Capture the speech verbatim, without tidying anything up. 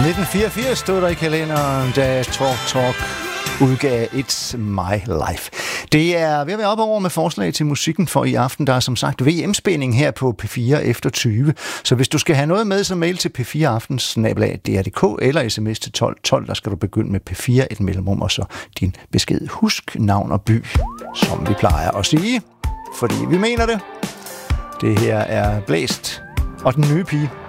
nitten fireogfirs stod der i kalenderen, da Talk Talk udgav It's My Life. Det er ved at være op over med forslag til musikken for i aften. Der er som sagt V M-spænding her på P fire efter tyve. Så hvis du skal have noget med, så mail til p fire aftens snabel-a d r punktum d k eller sms til tolv tolv. Der skal du begynde med P fire, et mellemrum og så din besked. Husk navn og by, som vi plejer at sige, fordi vi mener det. Det her er Blæst og den nye pige.